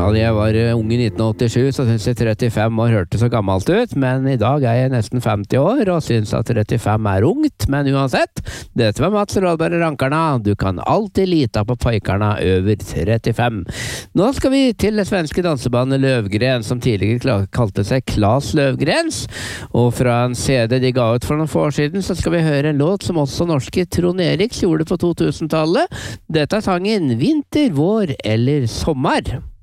jeg var ung i 1987, så synes jeg 35 år hørte så gammelt ut, men i dag er jeg nesten 50 år, og synes at 35 er ungt, men uansett, dette var Mats Rådberg Rankarna, du kan alltid lita på pojkarna over 35. Nå skal vi til det svenske dansebandet Løvgren, som tidligere kalte seg Klas Løvgrens, og fra en CD de ga ut for noen få år siden, så skal vi høre en låt som også norske Trond Eriks gjorde på 2000-tallet. Dette er sangen Vinter, vår eller sommer.